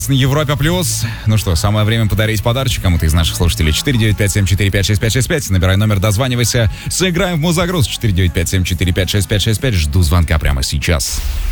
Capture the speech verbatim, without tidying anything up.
На Европе Плюс. Ну что, самое время подарить подарочек кому-то из наших слушателей. четыре девять пять семь четыре пять шесть пять шесть пять. Набирай номер, дозванивайся. Сыграем в Музагруз. четыре девять пять семь четыре пять шесть пять шесть пять. Жду звонка прямо сейчас.